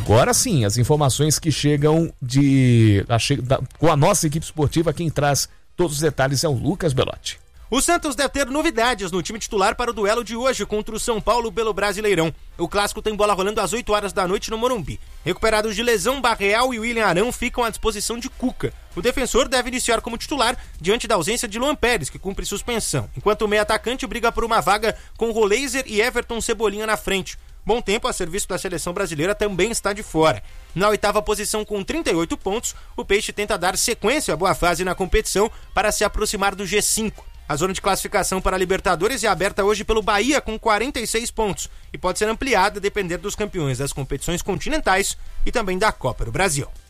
Agora sim, as informações que chegam com a nossa equipe esportiva, quem traz todos os detalhes é o Lucas Belotti. O Santos deve ter novidades no time titular para o duelo de hoje contra o São Paulo pelo Brasileirão. O clássico tem bola rolando às 8 horas da noite no Morumbi. Recuperados de lesão, Barreal e William Arão ficam à disposição de Cuca. O defensor deve iniciar como titular diante da ausência de Luan Pérez, que cumpre suspensão, enquanto o meio atacante briga por uma vaga com Roleiser e Everton Cebolinha na frente. Bom tempo a serviço da seleção brasileira também está de fora. Na 8ª posição com 38 pontos, o Peixe tenta dar sequência à boa fase na competição para se aproximar do G5. A zona de classificação para a Libertadores é aberta hoje pelo Bahia com 46 pontos e pode ser ampliada a depender dos campeões das competições continentais e também da Copa do Brasil.